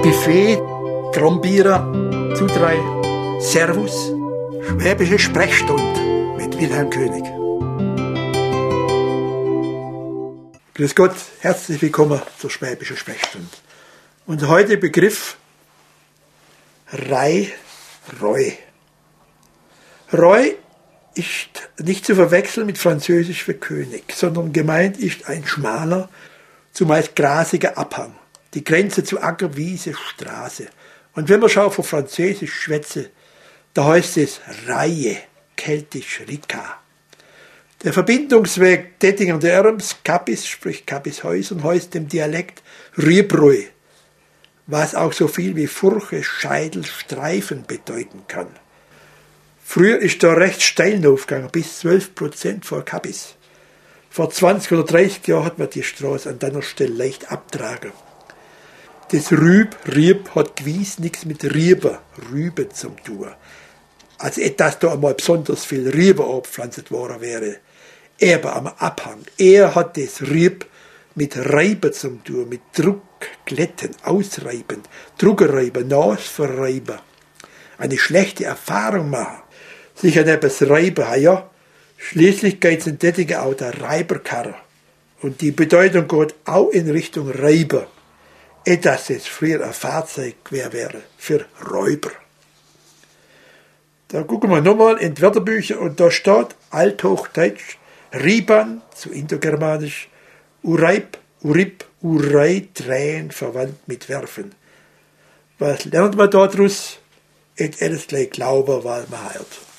Buffet, Trombierer, Zudrei, Servus, Schwäbische Sprechstunde mit Wilhelm König. Grüß Gott, herzlich willkommen zur Schwäbischen Sprechstunde. Und heute Begriff Rei, Reu. Reu ist nicht zu verwechseln mit Französisch für König, sondern gemeint ist ein schmaler, zumeist grasiger Abhang, die Grenze zu Acker, Wiese, Straße. Und wenn man schaut von Französisch schwätze, da heißt es Reihe, keltisch Rika. Der Verbindungsweg Tettinger und Erms, Kappis, sprich Kappishäusern, heißt im Dialekt Riebrui, was auch so viel wie Furche, Scheidel, Streifen bedeuten kann. Früher ist da recht steil aufgegangen, bis 12% vor Kappis. Vor 20 oder 30 Jahren hat man die Straße an deiner Stelle leicht abtragen. Das Rieb hat gewiss nichts mit Rübe zu tun. Also etwas da einmal besonders viel Rübe abgepflanzt worden wäre. Aber am Abhang. Er hat das Rieb mit Reiben zu tun, mit Druck, Glätten, Ausreiben, Druckerreiben, Nasverreiben. Eine schlechte Erfahrung machen. Sich an etwas reiben, ja. Schließlich geht es in Tettinger auch der Reiberkarre. Und die Bedeutung geht auch in Richtung Reiber. Etwas, das früher ein Fahrzeug wäre für Räuber. Da gucken wir nochmal in die Wörterbücher und da steht Althochdeutsch Riban, zu Indogermanisch, Ureib, Urib, Urei, Drehen, verwandt mit Werfen. Was lernt man daraus? Et alles gleich glauben, weil man hört.